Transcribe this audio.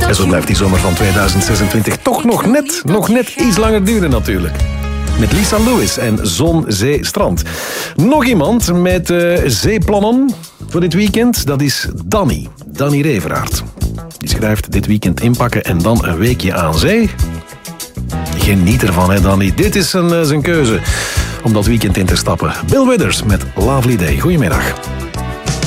En zo blijft die zomer van 2026 toch nog net iets langer duren natuurlijk. Met Lisa Lewis en Zon, Zee, Strand. Nog iemand met zeeplannen voor dit weekend, dat is Danny Reveraert. Die schrijft dit weekend inpakken en dan een weekje aan zee. Geniet ervan, hè Danny. Dit is zijn keuze om dat weekend in te stappen. Bill Withers met Lovely Day. Goedemiddag.